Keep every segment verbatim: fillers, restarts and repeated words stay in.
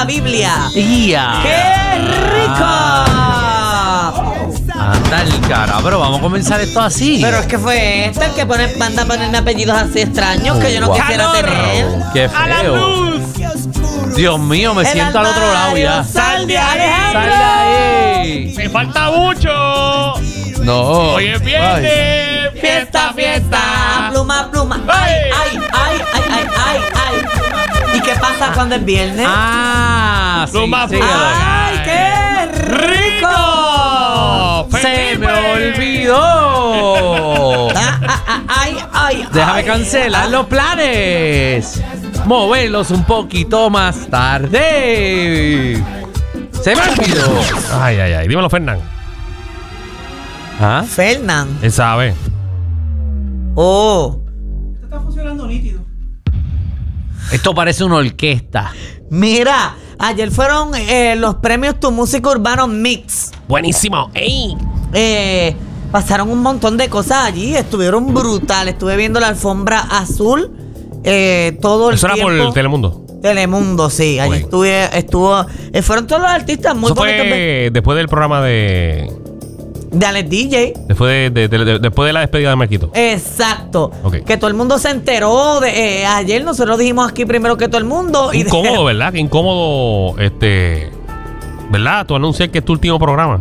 Biblia. ¡Ya! ¡Qué rico! Anda el cara, pero vamos a comenzar esto así. Pero es que fue este el que pone, manda a ponerme apellidos así extraños que yo no Wow. quisiera tener. ¡Qué ¡A la feo! luz! Dios mío, me El siento al otro lado ya. armario, ¡Sal de ahí! ¡Sal de ahí! ¡Me falta mucho! No. Hoy es viernes. Fiesta, fiesta, pluma, pluma. Ay, ay, ay, ay, ay, ay, ay. ¿Y qué pasa cuando es viernes? Ah, sí, Pluma, sí. pluma. ¡Ay, qué rico! Se me olvidó. Ah, ah, ah, ay, ay, Déjame ay. cancelar los planes. Moverlos un poquito más tarde. Se me olvidó. Ay, ay, ay. Dímelo, Fernán. ¿Ah? Fernán. Él sabe. Oh. Esto parece una orquesta. Mira, ayer fueron eh, los premios Tu Música Urbano Mix. Buenísimo. ¡Ey! Eh, pasaron un montón de cosas allí. Estuvieron brutales. Estuve viendo la alfombra azul. Eh, todo el Eso era tiempo. por Telemundo. Telemundo, sí. Allí Ok. estuve, estuvo. eh, fueron todos los artistas muy Eso bonitos. De, fue después del programa de. de Alex D J. Después de, de- de- de- después de la despedida de Marquito. Exacto. Ok. Que todo el mundo se enteró de. eh, ayer nosotros dijimos aquí primero que todo el mundo. Y Incómodo, ¿verdad? Que incómodo, este. ¿Verdad? Tú anuncias que es tu último programa.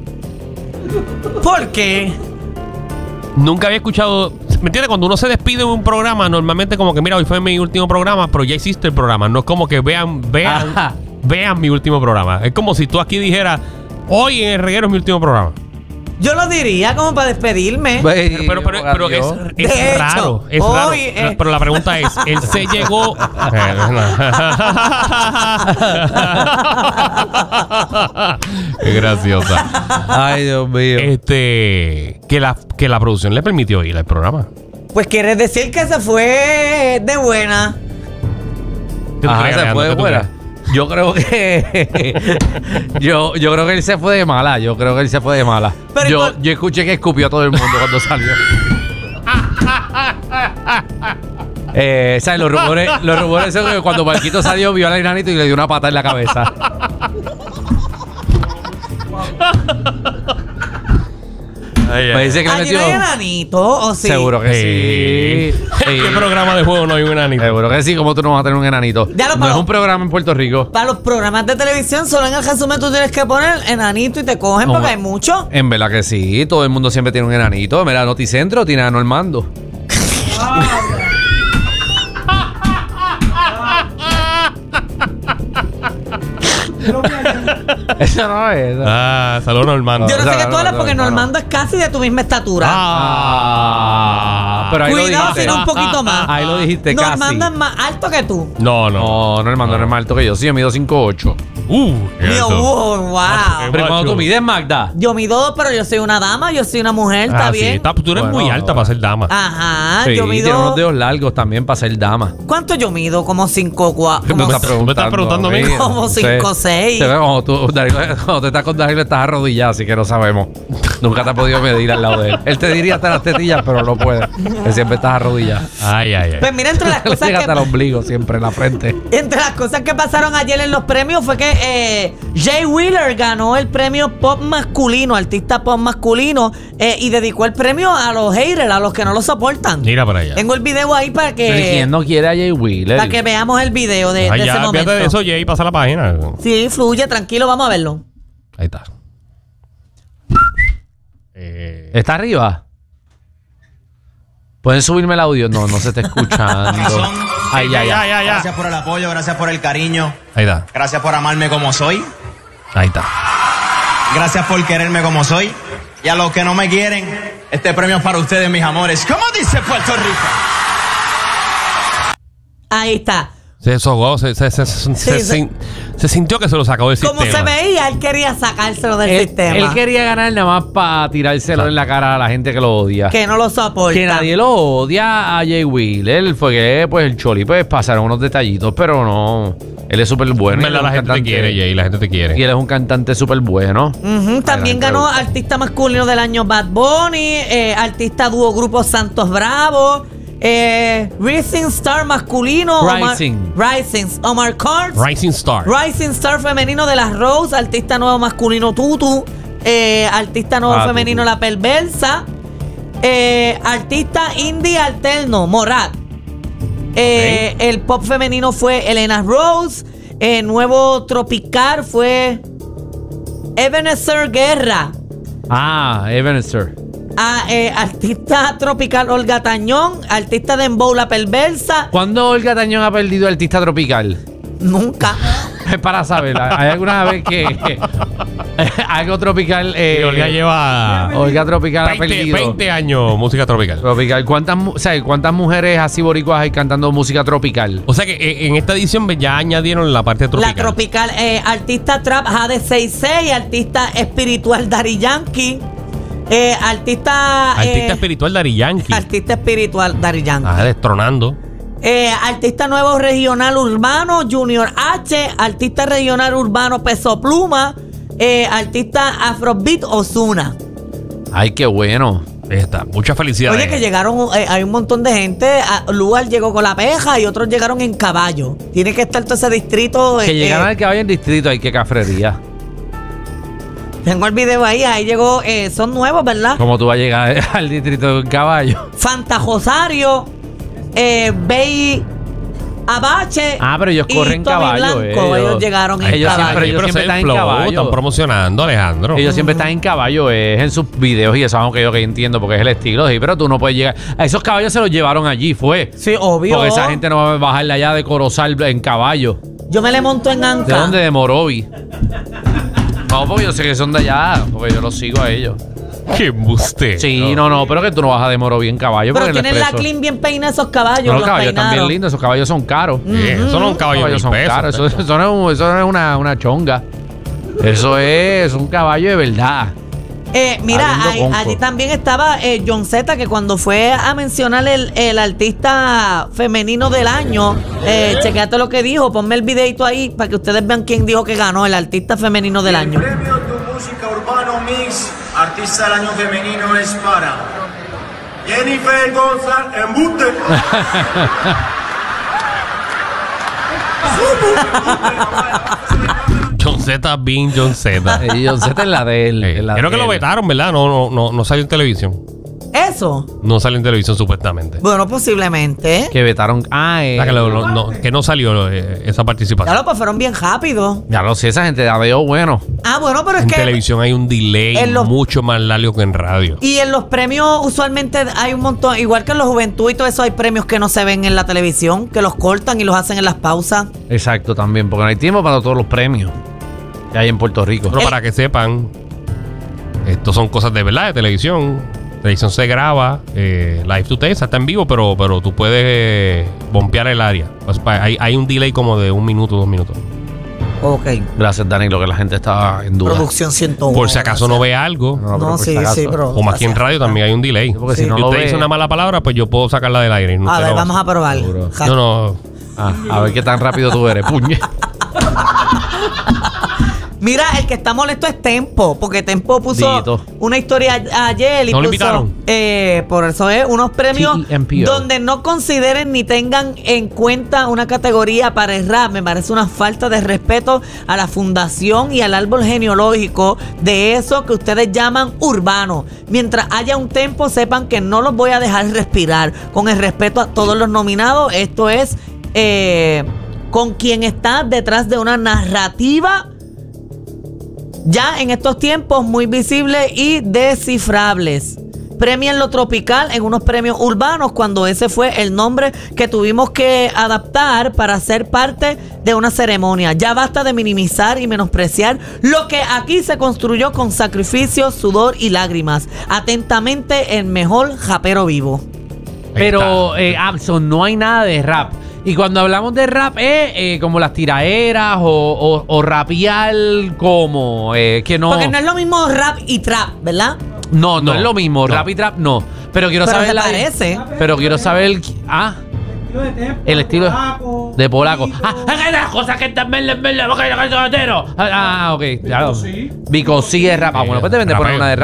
¿Por qué? Nunca había escuchado. ¿Me entiendes? Cuando uno se despide de un programa, normalmente como que, mira, hoy fue mi último programa, pero ya hiciste el programa. No es como que vean, vean, Ajá. vean mi último programa. Es como si tú aquí dijeras, hoy en el reguero es mi último programa. Yo lo diría como para despedirme. Pero, pero, pero, pero es, es De hecho, raro, es hoy, raro. eh. Pero la pregunta es, él se llegó. Qué graciosa. Ay, Dios mío. Este, que la, que la producción le permitió ir al programa. Pues quiere decir que se fue de buena. ¿Qué tú Ajá, crees, se Alejandro? fue de ¿Qué tú fuera. crees? Yo creo que yo, yo creo que él se fue de mala. Yo creo que él se fue de mala. Pero Yo, igual- yo escuché que escupió a todo el mundo cuando salió. eh, ¿sabes? Los rumores, los rumores son que cuando Marquito salió vio al enanito y le dio una pata en la cabeza. Ay, ay. Me dice que le Allí metió. no hay enanito, ¿o sí? Seguro que sí. Sí. Sí. ¿Qué programa de juego no hay un enanito? Seguro que sí. ¿Cómo tú no vas a tener un enanito? Ya lo no pago. es un programa en Puerto Rico. Para los programas de televisión, solo en el resumen tú tienes que poner enanito y te cogen No, porque ma- hay mucho. En verdad que sí. Todo el mundo siempre tiene un enanito. Mira, Noticentro tiene a Normando. Eso no es. eso. Ah, saludos Normando. Yo no o sea, sé qué tú no, hablas no, porque no, no. Normando es casi de tu misma estatura. Ah, Pero ahí lo Cuidado dijiste. si no un poquito más. Ahí lo dijiste casi. Normando es más alto que tú. No, no. No, Normando no es más alto que yo. Sí, yo mido cinco ocho. Uh, qué Dios, alto. wow, wow. Pero cuando macho. tú mides, Magda. Yo mido dos, pero yo soy una dama, yo soy una mujer, ¿está Ah, sí, bien? está- tú eres Bueno, muy alta para ser dama. Ajá, Sí, yo tiene unos mido. dedos largos también para ser dama. ¿Cuánto yo mido? Como cinco, cuatro. ¿Qué me Como, estás preguntando? ¿Me estás preguntando a mí? Como No sé. cinco, seis. Se ve cuando tú, Danilo, cuando te estás con Danilo estás arrodillado, así que no sabemos. Nunca te has podido medir al lado de él. Él te diría hasta las tetillas, pero no puede. Él siempre estás arrodillado. Ay, ay, ay. Pues mira, entre las Le cosas llega hasta el que ombligo siempre en la frente. entre las cosas que pasaron ayer en los premios fue que eh, Jay Wheeler ganó el premio pop masculino, artista pop masculino, eh, y dedicó el premio a los haters, a los que no lo soportan. Mira para allá. Tengo el video ahí para Pero que ¿quién no quiere a Jay Wheeler? para que veamos el video de, Ay, de ya, ese momento. fíjate de eso, Jay, pasa la página. Sí, fluye, tranquilo, vamos a verlo. Ahí está. Eh, ¿Está arriba? ¿Pueden subirme el audio? No, no se está escuchando. Ay, ya, ya. ya, ya. Gracias por el apoyo, gracias por el cariño, Ahí está. gracias por amarme como soy, Ahí está. gracias por quererme como soy. Y a los que no me quieren, este premio es para ustedes, mis amores. ¿Cómo dice Puerto Rico? Ahí está. Se desahogó, se, se, se, se, se, se- sin- se sintió que se lo sacó del Como sistema. se veía, él quería sacárselo del Él, sistema. él quería ganar nada más para tirárselo en la cara a la gente que lo odia. Que no lo soporta. Que nadie lo odia a Jay Wheeler. Fue que pues el Choli pues pasaron unos detallitos, pero no. Él es súper bueno. En verdad, la gente te quiere, Jay, la gente te quiere. Y él es un cantante súper bueno. Ujú, también Ay, la gente ganó le gusta. artista masculino del año Bad Bunny, eh, artista dúo grupo Santos Bravo, Eh, Rising Star masculino. Rising. Omar, Rising. Omar Kurz. Rising Star. Rising Star femenino de las Rose. Artista nuevo masculino Tutu. Eh, artista nuevo Ah, femenino Tutu. La Perversa. Eh, artista indie alterno Morat. Eh, El pop femenino fue Elena Rose. Eh, nuevo tropical fue Ebenezer Guerra. Ah, Ebenezer. Ah, eh, artista tropical Olga Tañón. Artista de Dembow La Perversa. ¿Cuándo Olga Tañón ha perdido artista tropical? Nunca. Es para saber. ¿Hay alguna vez que algo tropical? Eh, Y Olga lleva Olga Tropical ha veinte, perdido. veinte años música tropical. Tropical. ¿Cuántas, mu- o sea, ¿Cuántas mujeres así boricuas hay cantando música tropical? O sea que eh, en esta edición ya añadieron la parte tropical. La tropical. Eh, artista trap Jade sesenta y seis. Artista espiritual Daddy Yankee. Eh, artista. Artista eh, espiritual Daddy Yankee. Artista espiritual Daddy Yankee. Ah, destronando. Eh, artista nuevo regional urbano Junior H. Artista regional urbano Peso Pluma. Eh, artista Afrobeat Ozuna. Ay, qué bueno. Ahí está. Muchas felicidades. Oye, que llegaron, eh, hay un montón de gente. A, Lugar llegó con la peja y otros llegaron en caballo. Tiene que estar todo ese distrito. Que eh, llegaron eh, al caballo en distrito, hay que cafrería. Tengo el video ahí, ahí llegó, eh, son nuevos, ¿verdad? ¿Cómo tú vas a llegar al distrito en caballo? Fantajosario, eh, Bey Abache. Ah, pero ellos y corren Tommy caballo, Blanco. ellos. Ellos llegaron en Ellos caballo. siempre- ellos pero ese siempre es el están en flow, caballo. Están promocionando, Alejandro. Ellos siempre están en caballo, es en sus videos y eso, aunque yo que entiendo porque es el estilo, sí, pero tú no puedes llegar. A esos caballos se los llevaron allí, fue. Sí, obvio. Porque esa gente no va a bajar de allá de Corozal en caballo. Yo me le monto en Anca. ¿De dónde? De Morovi. No, porque yo sé que son de allá, porque yo los sigo a ellos. ¡Qué embuste! Sí, no, no, pero que tú no vas a de Morovi en caballo. Pero porque el tienen la expreso- clean bien peinada esos caballos. No, los los caballos están bien peinaron. lindos, esos caballos son caros. Eh, Eso no es un caballo de Los caballos mil son pesos. caros, eso, eso no es, un- eso no es una, una chonga. Eso es un caballo de verdad. Eh, mira, Habiendo ahí- conco. allí también estaba eh, John Z, que cuando fue a mencionar el, el artista femenino del año, eh, chequeate lo que dijo, ponme el videito ahí para que ustedes vean quién dijo que ganó el artista femenino del año. El premio Tu Música Urbano Mix Artista del Año Femenino es para Jennifer González Embuste. John Z, bien John Z. Eh, John Z es la de él. Eh, es la Creo de que lo él. vetaron, ¿verdad? No, no, no, no salió en televisión. Eso, No salió en televisión supuestamente. bueno, posiblemente. ¿eh? Que vetaron. Ah, eh, O sea, que, lo- lo- no, que no salió eh, esa Ya participación. lo pues fueron bien rápido. ya lo sé, esa gente la veo bueno. Ah, bueno, pero es En que. televisión hay un delay en los- mucho más largo que en radio. Y en los premios usualmente hay un montón, igual que en los Juventud y todo eso, hay premios que no se ven en la televisión, que los cortan y los hacen en las pausas. Exacto, también, porque no hay tiempo para todos los premios que hay en Puerto Rico. Pero para que sepan, estos son cosas de verdad de televisión. Televisión se graba, eh, Live to Tape, está en vivo, pero, pero tú puedes eh, bombear el área. Pues, pa- hay, hay un delay como de un minuto, dos minutos. Ok. Gracias, Danilo, que la gente estaba en duda. Producción ciento uno. Por si acaso no ve algo. No, pero No, por sí, si acaso. sí, pero. Como aquí en radio también hay un delay. Porque Sí. si no Si lo usted ve... dice una mala palabra, pues yo puedo sacarla del aire. No A usted ver, no- vamos a probar. Seguro. Ja- No, no. Ah, a ver qué tan rápido tú eres, puñe. Mira, el que está molesto es Tempo, porque Tempo puso Dito. una historia a- ayer y ¿No lo puso, invitaron? eh, por eso es, unos premios T E M P O. donde no consideren ni tengan en cuenta una categoría para el rap. Me parece una falta de respeto a la fundación y al árbol genealógico de eso que ustedes llaman urbano. Mientras haya un Tempo, sepan que no los voy a dejar respirar. Con el respeto a todos los nominados, esto es eh, con quien está detrás de una narrativa ya en estos tiempos muy visibles y descifrables. Premian lo tropical en unos premios urbanos cuando ese fue el nombre que tuvimos que adaptar para ser parte de una ceremonia. Ya basta de minimizar y menospreciar lo que aquí se construyó con sacrificio, sudor y lágrimas. Atentamente, el mejor japero vivo. Pero, eh, Abson, no hay nada de rap. Y cuando hablamos de rap, es eh, como las tiraeras o, o, o rapear como, eh, que no... Porque no es lo mismo rap y trap, ¿verdad? No, no, No, es lo mismo. no. Rap y trap, no. Pero quiero Pero saber se la... parece. Pero quiero saber... Ah, el estilo de polaco. Ah, ah, las cosas que están verdes, verdes, porque yo soy soltero. Ah, ah, ok. Claro. Bicosí es rap. Ah, bueno, pues deben de poner Rapeo. una de rap.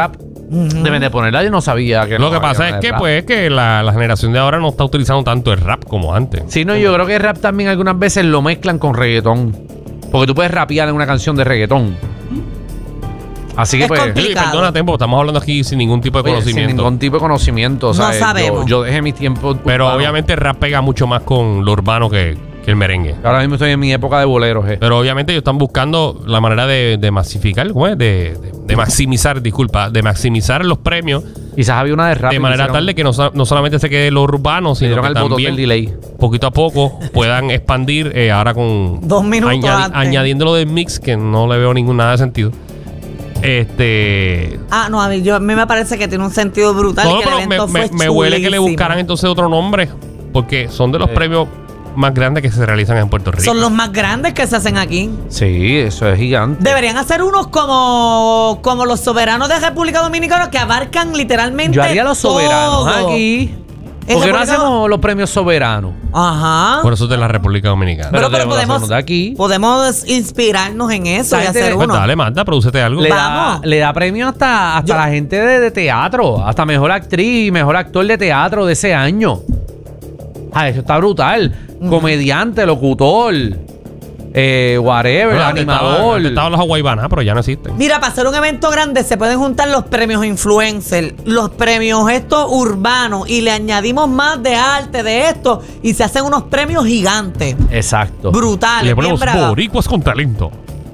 Ujú. Deben de ponerla, yo no sabía que Lo no que había pasa una es de que, rap. pues, que la, la generación de ahora no está utilizando tanto el rap como antes. Sí, no, yo creo que el rap también algunas veces lo mezclan con reggaetón. Porque tú puedes rapear en una canción de reggaetón. Así que Es pues... complicado. Sí, perdónate, porque estamos hablando aquí sin ningún tipo de Oye, sin conocimiento. ningún tipo de conocimiento. No ¿sabes? sabemos. Yo, yo dejé mis tiempos... Pero urbanos. obviamente el rap pega mucho más con lo urbano que, que el merengue. Ahora mismo estoy en mi época de boleros, eh. Pero obviamente ellos están buscando la manera de, de masificar, ¿cómo es? De, de, de maximizar, disculpa, de maximizar los premios Quizás había una de rap. de y manera hicieron- tal de que no, so- no solamente se quede lo urbano, le sino dieron que al botón también del delay. poquito a poco puedan expandir eh, ahora con Dos minutos antes. añadiéndolo del mix, que no le veo ningún nada de sentido. Este Ah, no, a mí, yo, a mí me parece que tiene un sentido brutal. no, que pero el me, evento me- fue me huele que le chulísimo. buscaran entonces otro nombre, porque son de los Eh. premios más grandes que se realizan en Puerto Rico. Son los más grandes que se hacen aquí. Sí, eso es gigante. Deberían hacer unos como, como los soberanos de República Dominicana que abarcan literalmente Yo haría los soberanos todo. aquí. En ¿Por qué no República- hacemos los premios soberanos? Ajá. Por eso es de la República Dominicana. Pero Pero, pero debemos podemos, hacernos de aquí. podemos inspirarnos en eso La y gente- hacer Pues uno. dale, manda, prodúcete algo. Le da, Vamos. le da premio hasta, hasta Yo- la gente de, de teatro, hasta mejor actriz y mejor actor de teatro de ese año. Ah, eso está brutal. Comediante, locutor, eh, whatever, Bueno, antes estaba- animador. antes estaban los Hawaii Bananas, pero ya no existen. Mira, para hacer un evento grande se pueden juntar los premios influencer, los premios estos urbanos y le añadimos más de arte de esto y se hacen unos premios gigantes, Exacto. brutales, Le bien ponemos bravos. boricuas con talento.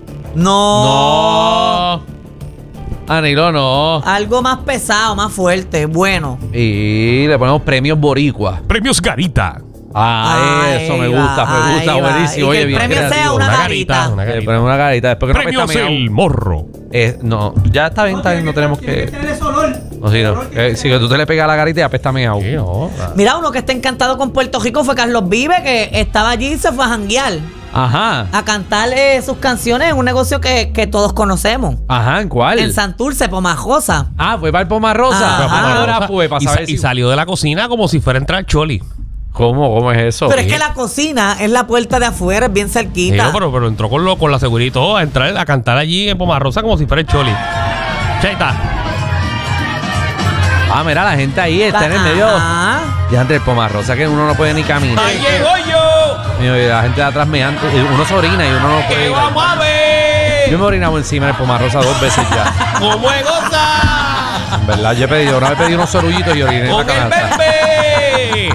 No. No. Anilo, no. Algo más pesado, más fuerte, bueno. Y le ponemos premios boricuas. Premios Garita. Ah, Ahí eso me va, gusta, me gusta, ahí va. buenísimo. Y que Oye, el bien premio sea creativo. una Una garita. garita, una Le garita. ponemos una garita. Después que no Premios apesta El meao. Morro. Eh, no, ya está bien, está bien, no tenemos que... No, sí, no. Eh, si que tú te le pegas a la garita y apesta meao. Sí, no. Mira, uno que está encantado con Puerto Rico fue Carlos Vive, que estaba allí y se fue a janguear, Ajá. a cantar eh, sus canciones en un negocio que, que todos conocemos. Ajá, ¿en cuál? En Santurce, Pomajosa. Ah, fue para el Poma Rosa. Ajá. Ah, ahora fue para y, saber sa- si- y salió de la cocina como si fuera a entrar Choli. ¿Cómo? ¿Cómo es eso? Pero es que la cocina es la puerta de afuera, es bien Sí, cerquita. no, pero, pero entró con, lo, con la seguridad y todo a entrar a cantar allí en Pomarrosa como si fuera el Choli. Chaita. Ah, mira, la gente ahí está en el medio. Ajá. Ya entre el Poma Rosa que uno no puede ni caminar. ¡Ahí llego yo! Mira, y la gente de atrás me uno se orina y uno no puede ¡Que ir. vamos a ver! Yo me he orinado encima del Poma Rosa dos veces ya. ¡Cómo es goza! En verdad, yo he pedido, una vez pedí unos sorullitos y oriné en la ¡Con el canasta. bebé!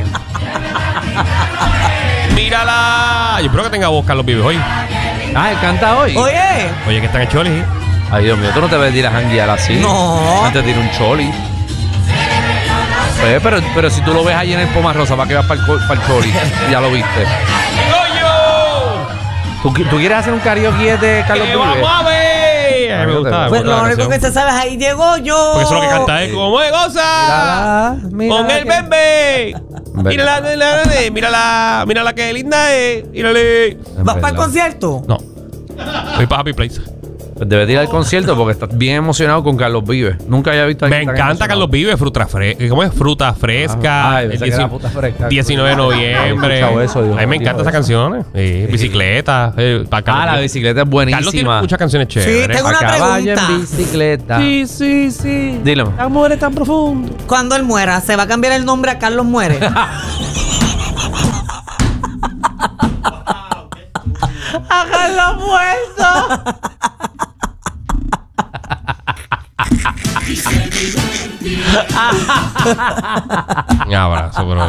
¡Mírala! Yo espero que tenga voz Carlos Vives hoy. Ah, él canta hoy. Oye, Oye, que está en el Choli. Ay, Dios mío, tú no te ves ir a janguear así. No. Antes de ir un choli. Pues, pero, pero si tú lo ves allí en el Poma Rosa, ¿para que vas para el, co- para el choli? Ya lo viste. ¡Digo yo! ¿Tú, qui- tú quieres hacer un karaoke de Carlos ¡Que Vives? vamos a ver! A mí me gusta. me pues gusta lo la único que canción. se sabe es ahí llegó yo. Porque eso es lo que canta él. ¡Cómo es goza! Mírala, mírala ¡Con el que- bebé! Verdad. Mírala, mírala, mírala, mírala que linda es. Mírale. En ¿Vas para el verdad. concierto? No. Voy para Happy Place. Pues debes ir al concierto porque estás bien emocionado con Carlos Vives. Nunca había visto a Me alguien tan encanta emocionado. Carlos Vives, fruta fresca. ¿Cómo es? Fruta fresca. Ay, pensé El que era dieci- puta fresca. diecinueve de noviembre. He escuchado eso, Dios a mí me mío, encantan esas eso. canciones. Sí, bicicleta. eh, para Carlos Ah, la Vives. bicicleta es Carlos tiene buenísima. muchas canciones chéveres. tengo A una caballo pregunta. en bicicleta. Sí, sí, sí. Dile. Amor es tan profundo. Cuando él muera, ¿se va a cambiar el nombre a Carlos Muere? ¡A Carlos Muerto! Un abrazo, bro.